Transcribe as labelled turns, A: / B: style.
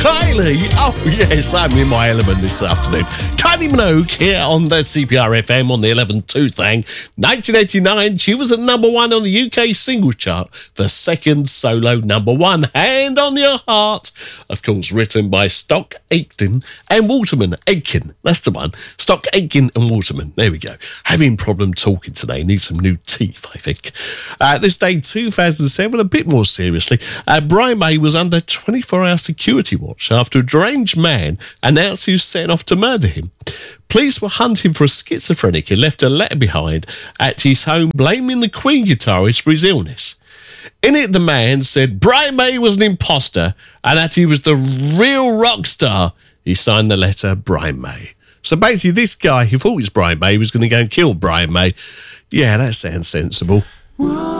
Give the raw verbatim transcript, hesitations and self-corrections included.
A: Kylie. Oh, yes, I'm in my element this afternoon. Kylie Minogue here on the C P R F M on the eleven two thing. nineteen eighty-nine, she was at number one on the U K singles chart for second solo number one. Hand on Your Heart, of course, written by Stock Aitken and Waterman. Aitken, that's the one. Stock Aitken and Waterman. There we go. Having problem talking today. Need some new teeth, I think. Uh, this day, two thousand seven, a bit more seriously, uh, Brian May was under twenty-four hour security watch after a deranged man announced he was setting off to murder him. Police were hunting for a schizophrenic who left a letter behind at his home blaming the Queen guitarist for his illness. In it, the man said Brian May was an imposter and that he was the real rock star. He signed the letter Brian May. So basically, this guy who thought it was Brian May was going to go and kill Brian May. Yeah, that sounds sensible.